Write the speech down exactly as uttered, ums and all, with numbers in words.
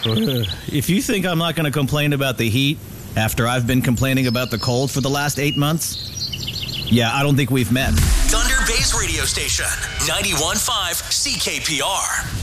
If you think I'm not going to complain about the heat after I've been complaining about the cold for the last eight months, yeah, I don't think we've met. Thunder Bay's radio station, ninety-one point five C K P R.